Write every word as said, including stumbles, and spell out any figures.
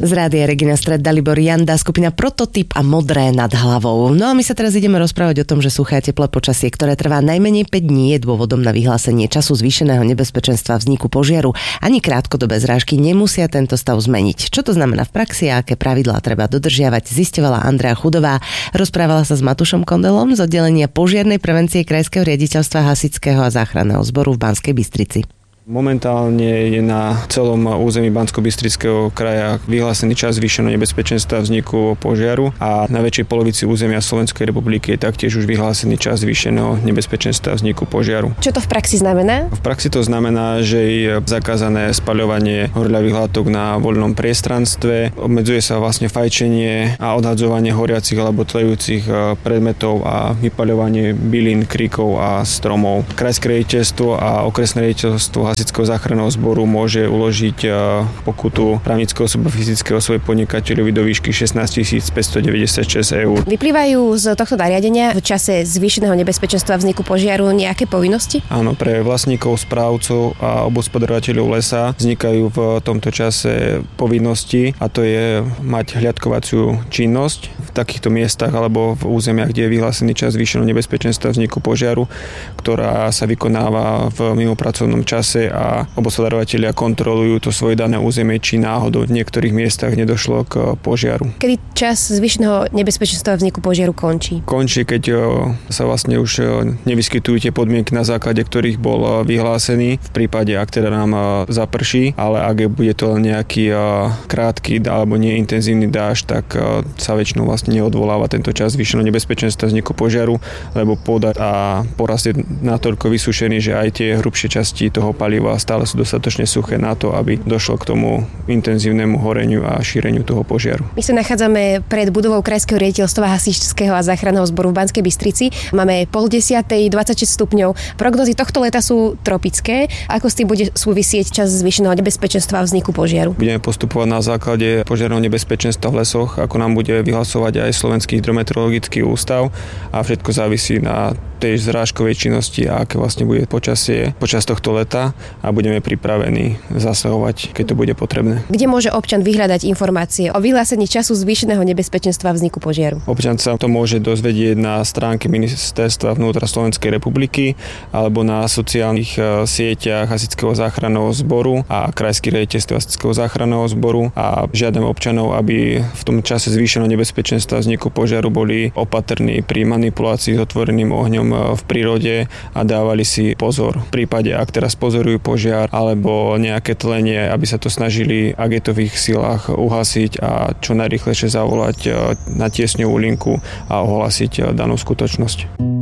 Z rádia Regina Stred, Dalibor Janda, skupina Prototyp a Modré nad hlavou. No a my sa teraz ideme rozprávať o tom, že suché a teplé počasie, ktoré trvá najmenej päť dní, je dôvodom na vyhlásenie času zvýšeného nebezpečenstva vzniku požiaru. Ani krátkodobé zrážky nemusia tento stav zmeniť. Čo to znamená v praxi a aké pravidlá treba dodržiavať, zisťovala Andrea Chudová. Rozprávala sa s Matúšom Kondelom z oddelenia požiarnej prevencie Krajského riaditeľstva hasičského a záchranného zboru v Banskej Bystrici. Momentálne je na celom území Banskobystrického kraja vyhlásený čas zvýšeného nebezpečenstva vzniku požiaru a na väčšej polovici územia Slovenskej republiky je taktiež už vyhlásený čas zvýšeného nebezpečenstva vzniku požiaru. Čo to v praxi znamená? V praxi to znamená, že je zakázané spaľovanie horľavých látok na voľnom priestranstve, obmedzuje sa vlastne fajčenie a odhadzovanie horiacich alebo tlejúcich predmetov a vypaľovanie bylín, kríkov a stromov. Krajské riaditeľstvo a okresné riaditeľstvo hasičského záchranného zboru môže uložiť pokutu právnickej osoby fyzickej osoby podnikateľovi do výšky šestnásťtisíc päťstodeväťdesiatšesť eur. Vyplývajú z tohto nariadenia v čase zvýšeného nebezpečenstva vzniku požiaru nejaké povinnosti? Áno, pre vlastníkov, správcov a obhospodarovateľov lesa vznikajú v tomto čase povinnosti a to je mať hľadkovaciu činnosť v takýchto miestach alebo v územiach, kde je vyhlásený čas zvýšeného nebezpečenstva vzniku požiaru, ktorá sa vykonáva v mimopracovnom čase a obhospodarovatelia kontrolujú to svoje dané územie, či náhodou v niektorých miestach nedošlo k požiaru. Kedy čas zvýšeného nebezpečenstva vzniku požiaru končí? Končí, keď sa vlastne už nevyskytujú tie podmienky, na základe ktorých bol vyhlásený, v prípade, ak teda nám zaprší, ale ak bude to nejaký krátky alebo neintenzívny dážď, tak sa väčšinou vlastne neodvoláva tento čas zvýšeného nebezpečenstva vzniku požiaru, lebo pôda a porast je natoľko vysúšený, že aj tie hrubšie časti toho paliva stále sú dostatočne suché na to, aby došlo k tomu intenzívnemu horeniu a šíreniu toho požiaru. My sa nachádzame pred budovou Krajského riaditeľstva hasičského a záchranného zboru v Banskej Bystrici. Máme pol desiatej, dvadsaťšesť stupňov. Prognozy tohto leta sú tropické. Ako s tým bude súvisieť čas zvýšeného nebezpečenstva vzniku požiaru? Budeme postupovať na základe požiarneho nebezpečenstva v lesoch, ako nám bude vyhlasovať aj Slovenský hydrometeorologický ústav, a všetko závisí na tej zrážkovej činnosti a aké vlastne bude počasie počas tohto leta a budeme pripravení zasahovať, keď to bude potrebné. Kde môže občan vyhľadať informácie o vyhlásení času zvýšeného nebezpečenstva vzniku požiaru? Občan sa to môže dozvedieť na stránke Ministerstva vnútra Slovenskej republiky alebo na sociálnych sieťach hasičského záchranného zboru a Krajského riaditeľstva hasičského záchranného zboru, a žiadame občanov, aby v tom čase zvýšeného nebezpečenstva vzniku požiaru boli opatrní pri manipulácii s otvoreným ohňom v prírode a dávali si pozor. V prípade, ak teraz pozorujú požiar alebo nejaké tlenie, aby sa to snažili, ak je to v ich silách, uhasiť a čo najrýchlejšie zavolať na tiesňovú linku a ohlásiť danú skutočnosť.